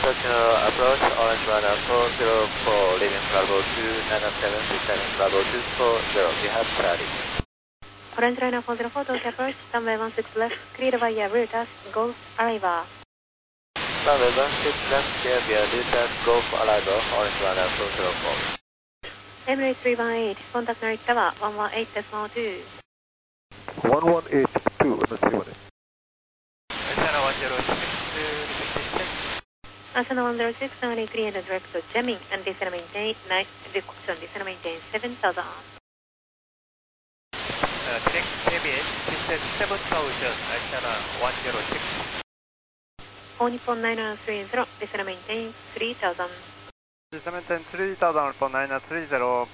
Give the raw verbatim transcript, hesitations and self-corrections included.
Terminal approach, Orange Runner four zero four, leaving Bravo two nine seven, descending Bravo two four zero, you have Charlie. Orange Runner four zero four, Tokyo approach, runway one six left, cleared via Reuters, Golf Arriva. Runway one six left, cleared via Reuters, Golf Arriva, Orange Runner four zero four. Emirates three one eight, contact Norwich Tower, one one eight decimal two. one one eight two, Emirates three one eight. Channel one zero six, descend. Channel one zero six, runway three and direct to jamming and descend maintain, nine, descend maintain seven thousand. Uh, direct K B S, descend seven thousand, channel one zero six. All Nippon nine nine three zero, descend maintain three thousand. Descend maintain three thousand, Nippon nine nine three zero.